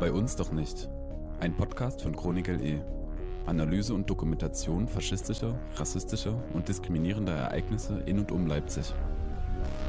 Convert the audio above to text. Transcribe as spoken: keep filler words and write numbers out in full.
Bei uns doch nicht. Ein Podcast von Chronik L E. Analyse und Dokumentation faschistischer, rassistischer und diskriminierender Ereignisse in und um Leipzig.